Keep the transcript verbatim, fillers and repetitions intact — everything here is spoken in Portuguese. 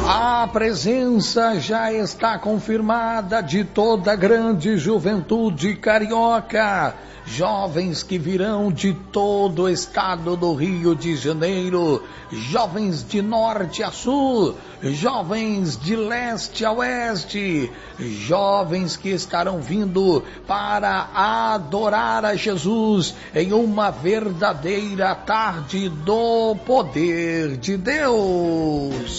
A presença já está confirmada de toda a grande juventude carioca. Jovens que virão de todo o estado do Rio de Janeiro, jovens de norte a sul, jovens de leste a oeste, jovens que estarão vindo para adorar a Jesus em uma verdadeira tarde do poder de Deus.